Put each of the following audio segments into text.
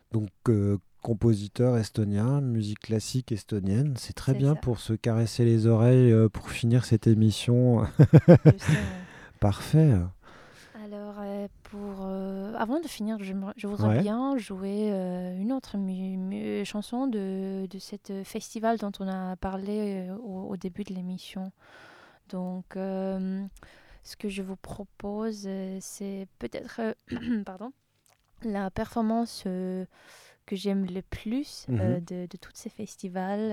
Donc, compositeur estonien, musique classique estonienne, c'est très C'est bien ça, pour se caresser les oreilles pour finir cette émission. justement. Parfait. Alors, avant de finir, je voudrais Ouais. bien jouer une autre chanson de cette festival dont on a parlé au début de l'émission. Donc, ce que je vous propose, c'est peut-être pardon, la performance que j'aime le plus Mhm. de tous ces festivals.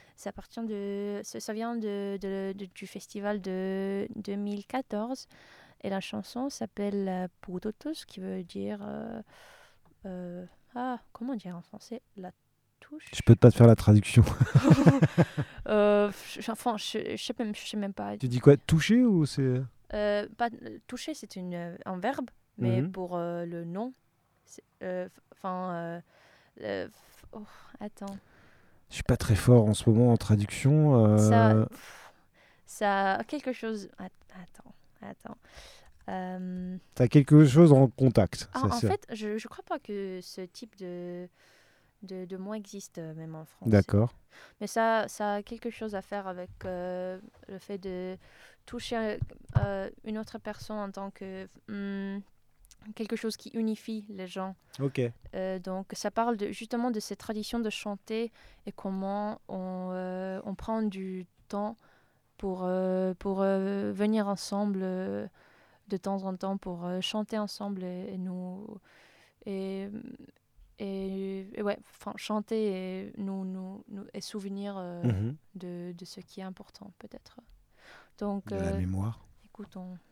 Ça vient du festival de 2014 et la chanson s'appelle Pudotus, qui veut dire euh, comment dire en français? La Je peux touche? pas te faire la traduction. Je sais même pas. Tu dis quoi? Toucher ou c'est... Toucher, c'est un verbe, mais Mhm. pour le nom, enfin, oh, attends. Je suis pas très fort en ce moment en traduction. Ça, ça a quelque chose. Attends. T'as quelque chose en contact, ça En c'est... fait, je crois pas que ce type de mot existe même en français. D'accord. Mais ça a quelque chose à faire avec le fait de toucher une autre personne en tant que quelque chose qui unifie les gens. Ok. Donc ça parle justement de cette tradition de chanter et comment on prend du temps pour venir ensemble de temps en temps pour chanter ensemble et, et ouais, enfin chanter et et souvenir Mhm. de ce qui est important peut-être. Donc De la mémoire. écoutons